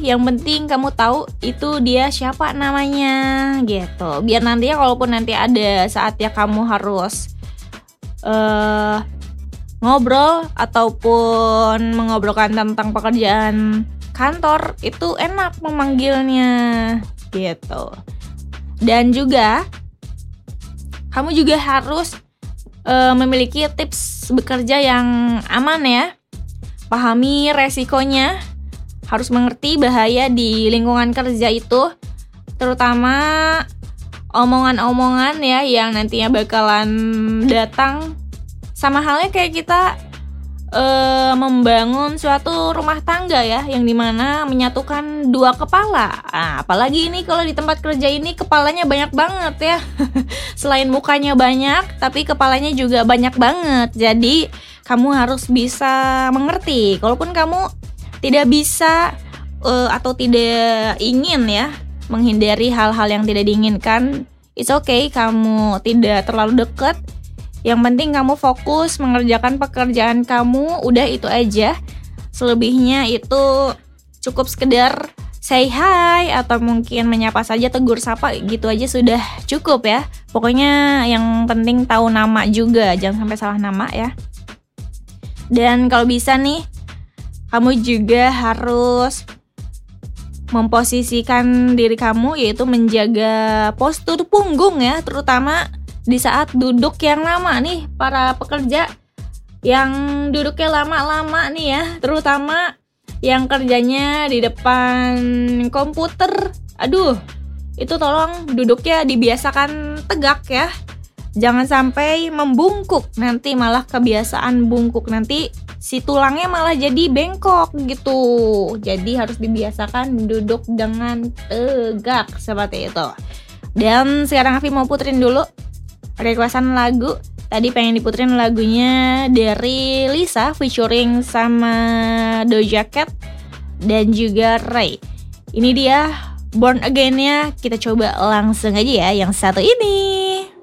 yang penting kamu tahu itu dia siapa namanya gitu. Biar nantinya kalaupun nanti ada saatnya kamu harus ngobrol ataupun mengobrolkan tentang pekerjaan kantor, itu enak memanggilnya gitu. Dan juga kamu juga harus memiliki tips bekerja yang aman ya. Pahami resikonya, harus mengerti bahaya di lingkungan kerja itu, terutama omongan-omongan ya yang nantinya bakalan datang. Sama halnya kayak kita membangun suatu rumah tangga ya, yang dimana menyatukan dua kepala. Nah, apalagi ini kalau di tempat kerja ini kepalanya banyak banget ya. Selain mukanya banyak, tapi kepalanya juga banyak banget. Jadi kamu harus bisa mengerti. Kalaupun kamu tidak bisa atau tidak ingin ya menghindari hal-hal yang tidak diinginkan, it's okay, kamu tidak terlalu dekat. Yang penting kamu fokus mengerjakan pekerjaan kamu, udah itu aja. Selebihnya itu cukup sekedar say hi atau mungkin menyapa saja, tegur sapa gitu aja sudah cukup ya. Pokoknya yang penting tahu nama juga, jangan sampai salah nama ya. Dan kalau bisa nih, kamu juga harus memposisikan diri kamu, yaitu menjaga postur punggung ya, terutama di saat duduk yang lama nih, para pekerja yang duduknya lama-lama nih ya, terutama yang kerjanya di depan komputer. Aduh, itu tolong duduknya dibiasakan tegak ya. Jangan sampai membungkuk, nanti malah kebiasaan bungkuk, nanti si tulangnya malah jadi bengkok gitu. Jadi harus dibiasakan duduk dengan tegak seperti itu. Dan sekarang Afi mau puterin dulu requestan lagu. Tadi pengen diputerin lagunya dari Lisa featuring sama Doja Cat dan juga Ray. Ini dia Born Again-nya. Kita coba langsung aja ya yang satu ini.